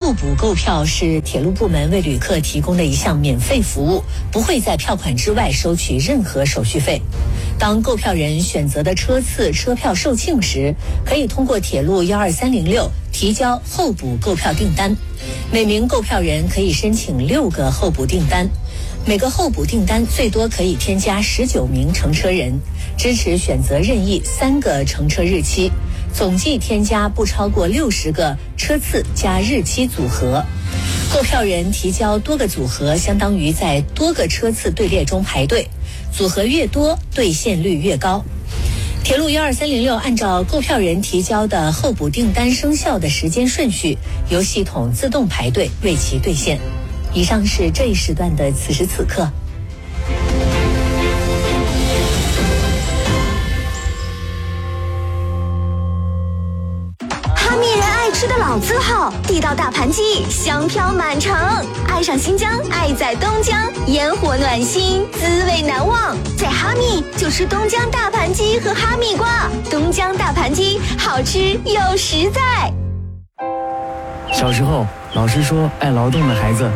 候补购票是铁路部门为旅客提供的一项免费服务，不会在票款之外收取任何手续费。当购票人选择的车次、车票售罄时，可以通过铁路12306提交候补购票订单。每名购票人可以申请6个候补订单，每个候补订单最多可以添加19名乘车人，支持选择任意3个乘车日期，总计添加不超过60个车次加日期组合。购票人提交多个组合，相当于在多个车次队列中排队，组合越多，兑现率越高。铁路12306按照购票人提交的候补订单生效的时间顺序，由系统自动排队为其兑现。以上是这一时段的此时此刻。 哈密人爱吃的老字号，地道大盘鸡，香飘满城。爱上新疆，爱在东江，烟火暖心，滋味难忘。在哈密就吃东江大盘鸡和哈密瓜，东江大盘鸡好吃又实在。 小时候，老师说爱劳动的孩子